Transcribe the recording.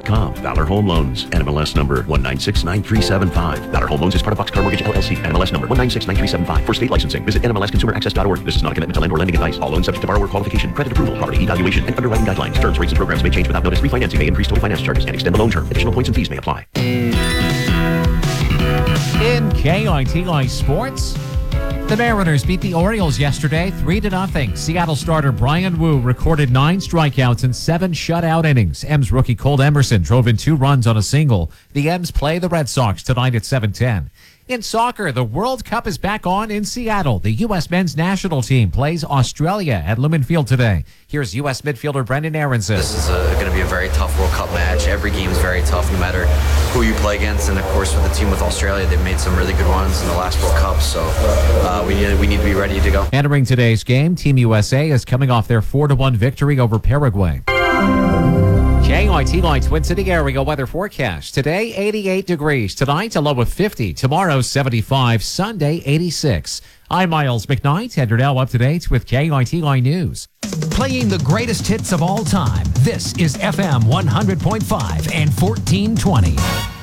KYT.com. Valor Home Loans. NMLS number 1969375. Valor Home Loans is part of Boxcar Mortgage LLC. NMLS number 1969375. For state licensing, visit NMLSConsumerAccess.org. This is not a commitment to lend or lending advice. All loans subject to borrower qualification, credit approval, property evaluation, and underwriting guidelines. Terms, rates, and programs may change without notice. Refinancing may increase total finance charges and extend the loan term. Additional points and fees may apply. In KITI Sports, the Mariners beat the Orioles yesterday 3-0. Seattle starter Brian Wu recorded 9 strikeouts and 7 shutout innings. M's rookie Cole Emerson drove in 2 runs on a single. The M's play the Red Sox tonight at 7:10. In soccer, the World Cup is back on in Seattle. The U.S. men's national team plays Australia at Lumen Field today. Here's U.S. midfielder Brendan Aronson. This is going to be a very tough World Cup match. Every game is very tough, no matter who you play against. And, of course, with the team with Australia, they've made some really good ones in the last World Cup. So we need to be ready to go. Entering today's game, Team USA is coming off their 4-1 victory over Paraguay. KITI Twin City area weather forecast. Today, 88 degrees. Tonight, a low of 50. Tomorrow, 75. Sunday, 86. I'm Miles McKnight, and you're now up to date with KITI News. Playing the greatest hits of all time. This is FM 100.5 and 1420.